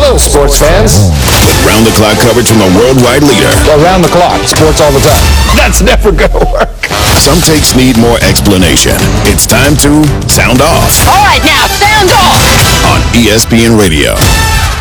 Hello, sports fans. With round-the-clock coverage from a worldwide leader. Around the clock, sports all the time. That's never gonna work. Some takes need more explanation. It's time to sound off. All right, now, sound off! On ESPN Radio.